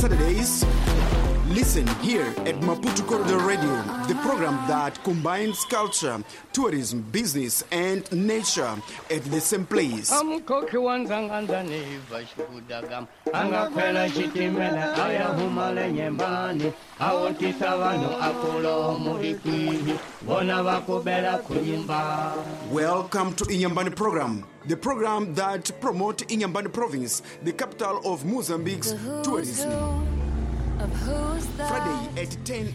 Saturdays, listen here at Maputo Corridor Radio, the program that combines culture, tourism, business, and nature at the same place. Welcome to Inyambani program, the program that promotes Inyambani province, the capital of Mozambique's tourism. Friday at 10